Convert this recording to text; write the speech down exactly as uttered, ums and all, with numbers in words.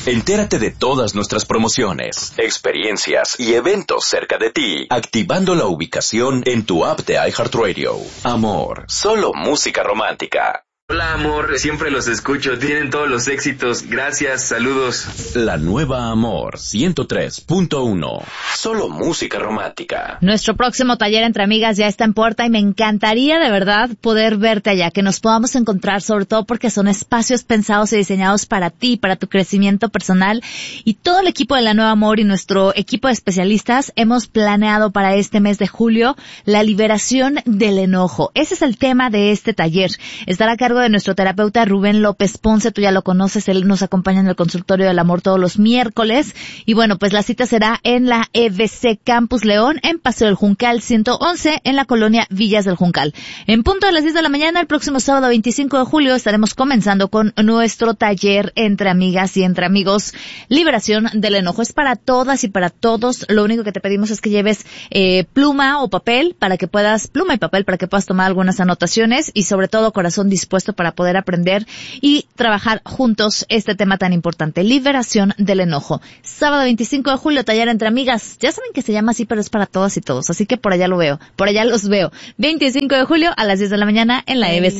Entérate de todas nuestras promociones, experiencias y eventos cerca de ti, activando la ubicación en tu app de iHeartRadio. Amor, solo música romántica. Hola amor, siempre los escucho, tienen todos los éxitos, gracias, saludos. La nueva Amor ciento tres punto uno, solo música romántica. Nuestro próximo taller entre amigas ya está en puerta y me encantaría de verdad poder verte allá, que nos podamos encontrar, sobre todo porque son espacios pensados y diseñados para ti, para tu crecimiento personal, y todo el equipo de La Nueva Amor y nuestro equipo de especialistas hemos planeado para este mes de julio la liberación del enojo. Ese es el tema de este taller. Estará a cargo de nuestro terapeuta Rubén López Ponce, tú ya lo conoces, él nos acompaña en el consultorio del amor todos los miércoles, y bueno, pues la cita será en la E B C Campus León, en Paseo del Juncal ciento once, en la colonia Villas del Juncal. En punto de las diez de la mañana, el próximo sábado veinticinco de julio, estaremos comenzando con nuestro taller entre amigas y entre amigos, liberación del enojo. Es para todas y para todos, lo único que te pedimos es que lleves eh, pluma o papel, para que puedas, pluma y papel, para que puedas tomar algunas anotaciones, y sobre todo corazón dispuesto para poder aprender y trabajar juntos este tema tan importante, liberación del enojo. Sábado veinticinco de julio, taller entre amigas. Ya saben que se llama así, pero es para todas y todos, así que por allá lo veo, por allá los veo. veinticinco de julio a las diez de la mañana en la E B C.